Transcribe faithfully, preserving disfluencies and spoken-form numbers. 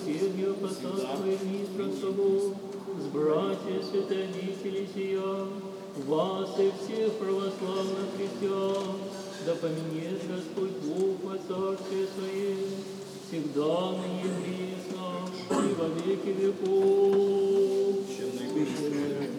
Сергия посадствует мистра с тобой, с братья святодители сия, вас и всех православных христиан, да поменет Господь Бог во Царстве Своем, всегда ныне и присно, и во веки веков.